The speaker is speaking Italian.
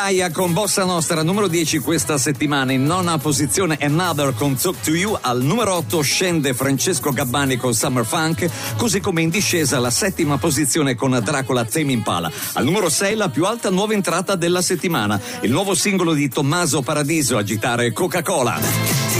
Mariah con Bossa Nostra, numero 10 questa settimana. In nona posizione Another con Talk to You. Al numero 8 scende Francesco Gabbani con Summer Funk, così come in discesa la settima posizione con Dracula Tame Impala. Al numero 6 la più alta nuova entrata della settimana, il nuovo singolo di Tommaso Paradiso, Agitare Coca-Cola.